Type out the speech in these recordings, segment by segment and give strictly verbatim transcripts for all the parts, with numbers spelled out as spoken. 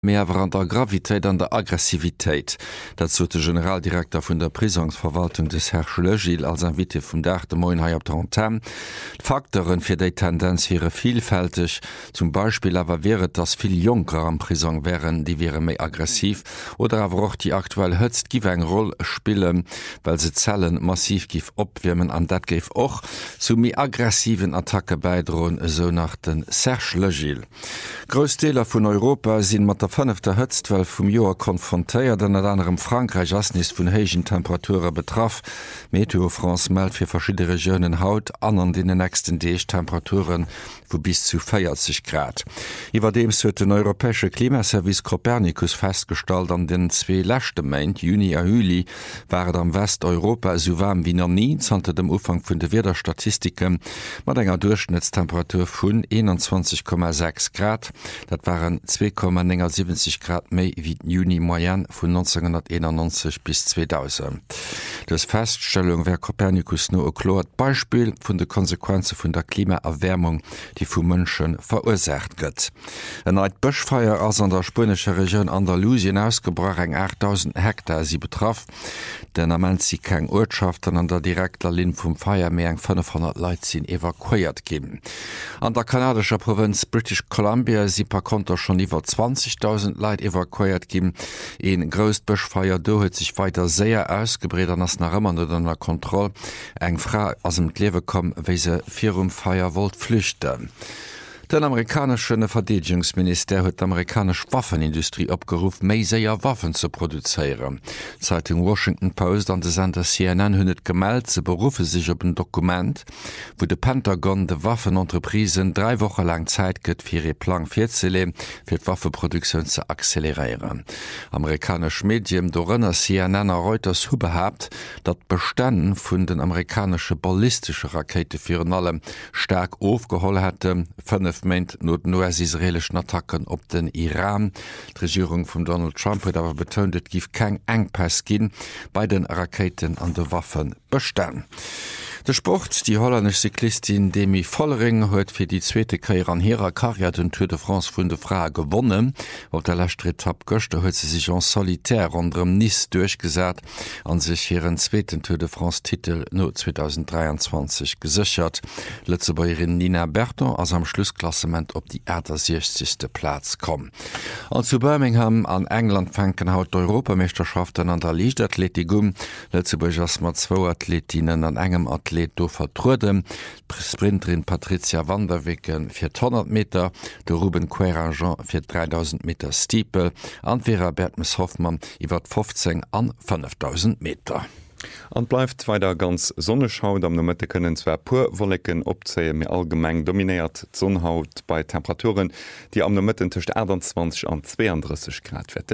mehr an der Gravitéit an der Aggressivitéit. Dat zo de Generaldirektor vun der Prisonsverwaltung des Herr Schlögil als en Witte vum Dach de Moin hai op der Antenne. Faktoren fir déi Tendenz wäre vielfältig. Zum Beispiel awer wäret, dass viel Junker am Prison wären, die wäre méi aggressiv oder awer auch die aktuell hëtzt giwe eng Roll spielen, weil se Zellen massiv gif opwärmen an dat geif och zu mi aggressiven Attacke beidrohen, so nach den Serge Schlögil. Grosdeler vun Europa sind mat der fünfter Hëtztwell vum Joer konfrontéiert, an et anderem Frankreich Asnis vun héigen Temperature betraff. Meteo France meldt fir verschiedene Regionen haut an an de nächsten Deeg Temperaturen wo bis zu vierzig Grad. Iwer dem huet den Europäsche Klimaservice Copernicus festgestalt, an den zwee lächte Mäint, Juni a Juli, waret am Westeuropa so warm wie noch nie, zante dem Ufang vun de Wederstatistiken mat enger Durchschnittstemperatur vun einundzwanzig Komma sechs Grad. Dat waren zwei Komma siebzig Grad méi wie d Juni Moyen vun neunzehnhunderteinundneunzig bis zweitausend. Das Feststellung wär Copernicus no erklärt Beispiel vun de Konsequenze vun der Klimaerwärmung, die vu Mënschen verursacht gëtt. En neit Bëchfeier ass an der spanische Region Andalusien ausgebrach eng achttausend Hektar sie betraff, denn am sie keng Ortschaften an der direkter Lin vum Feiermeer eng fünfhundert Leiit sinn evakuiert geben. An der kanadischer Provinz British Columbia si per Konter schon iwwer zwanzigtausend Leiit evakuiert geben. En gröst Bëchfeier do huet sich weiter sehr ausgebreet an ass nach ëmmer oder der Kontrolle eng Fra ass dem Klewe kom, wéi se virum Feier wollt flüchten. Den amerikanischen Verteidigungsminister huet d'amerikasch Waffenindustrie opgerufen, méi séier Waffen zu produzieren. Zeitung Washington Post an de Sender C N N hunn et gemeldt, ze berufe sich op een Dokument, wo de Pentagon de Waffenentreprisen drei Wochen lang Zeit gëtt fir e Plan virzele fir d Waffeproduktion ze accelerieren. Amerikasch Medien dorënner C N N a Reuters hu behabt, dat Bestanden vun den amerikanische ballistische Rakete fir allem stark aufgeholt hätte, fünf meint not no israelischen Attacken op den Iran. Die Regierung von Donald Trump hat aber betont, et gif kein Engpass gin bei den Raketen an de Waffen bestehen. Der Sport, die holländisch Cyklistin Demi Vollering huet fir die zweite Karriere an ihrer Karriere den Tour de France vun de Fra gewonnen. Auf der letzte Etappe Göchte huet sie sich en solitär anderem Nice durchgesat an sich ihren zweiten Tour de France Titel no zweitausenddreiundzwanzig gesichert. Letzte Bayerin Nina Berton als am Schlussklassement op die sechzigste Platz kom. Und zu Birmingham an England fänken haut Europameisterschaften an der Leichtathletikum. Letzte mat zwei Athletinnen an engem Athlet do vertrudem, Sprinterin Patricia Vanderwicken fir hundert Meter, de Ruben Querangeon fir dreitausend Meter Stiepel, an Vera Bertmes Hoffmann iwwer fünfzehn an fünftausend Meter. An bleifft weiter ganz Sonneschaut am Nommette können zwer pur Wollecken opzeie mir allgemeng dominiert Sonnenhaut bei Temperaturen, die am Nommetten tucht einundzwanzig an zweiunddreißig Grad wette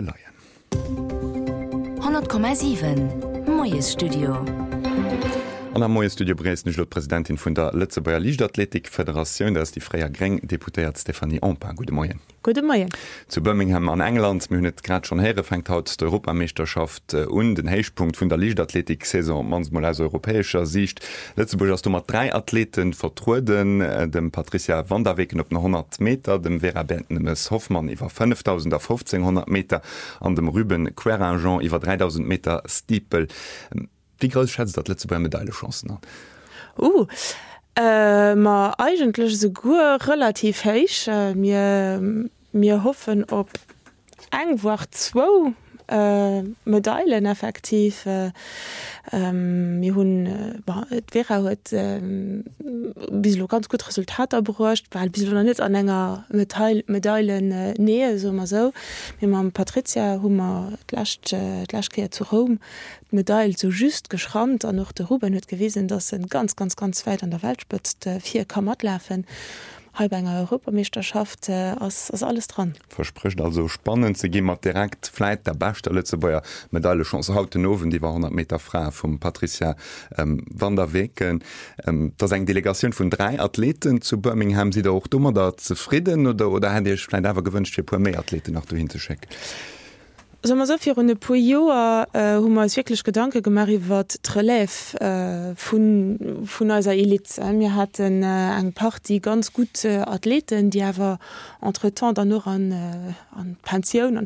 leiien. hundert Komma sieben Moyes Studio. An der Moie Studio Bresden ist Präsidentin vun der Lützeburger Leichtathletik-Föderation, da ist die Freier Greng deputiert Stephanie Ampin. Gute Morgen. Gute Morgen. Zu Birmingham an England, wir haben gerade schon her, fängt haut die Europameisterschaft und den Höchstpunkt von der Leichtathletik-Saison manchmal aus europäischer Sicht. Lützeburg hast du mal drei Athleten vertruden, dem Patricia Vanderwicken auf hundert Meter, dem Vera Bertmes Hoffmann über fünftausend auf fünfzehnhundert Meter, an dem Ruben Querangeon über dreitausend Meter Stiepel. Wie groß schätzt das letzte bei Medaillechancen an? Uh, äh, ma eigentlich so gut relativ heisch. Äh, wir, wir hoffen op engwar zwei äh, Medaillen effektiv. Äh, ähm, wir hun äh, wäre huet äh, bis ganz gut Resultat erbrucht, weil bis net an enger Medaille, Medaillen äh, nähe so so. Wie man Patricia Hummer Lake zu Rom Medaille so just geschrammt an noch der Ruben huet gewesen, dass sind ganz ganz ganz weit an der Welt spëtzt äh, vier Kammer läfen. Halb enger Europameisterschaft äh, als, als alles dran. Verspricht also spannend, sie gehen direkt vielleicht der beste Lützeburger Medaillechance heute Noven, die war hundert Meter frei von Patricia ähm, Vanderwicken. Ähm, das ist eine Delegation von drei Athleten zu Birmingham. Sie da auch dummer da zufrieden oder, oder hätte ich vielleicht einfach gewünscht, für ein paar mehr Athleten noch dahin zu schicken? So sovi runne po Joer hummer als wirklich gedanke gemari wat Trelef äh, vun vun aiser Elit. Mir hat äh, eng Party ganz gut äh, Athleten, die awer entretemps dann noch an, äh, an Pensionioun an